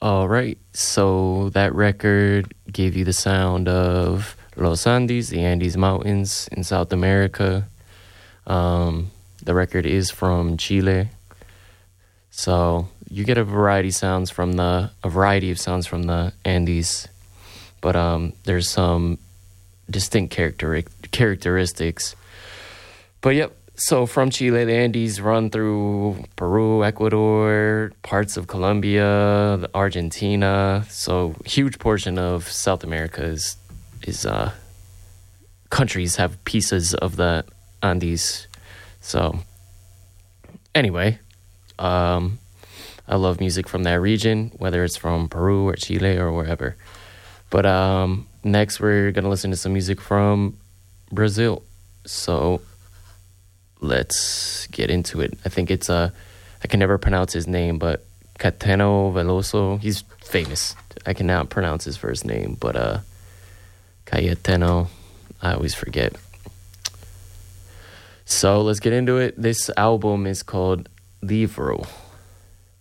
All right, so that record gave you the sound of Los Andes, the Andes Mountains in South America. The record is from Chile, so you get a variety of sounds from the Andes, but there's some distinct characteristics. But yep, so from Chile, the Andes run through Peru, Ecuador, parts of Colombia, Argentina. So huge portion of South America is countries have pieces of the Andes. So anyway, I love music from that region, whether it's from Peru or Chile or wherever. But next we're gonna listen to some music from Brazil. So let's get into it. I think it's I can never pronounce his name, but Caetano Veloso. He's famous. I cannot pronounce his first name, but Caetano, I always forget. So let's get into it. This album is called Livro.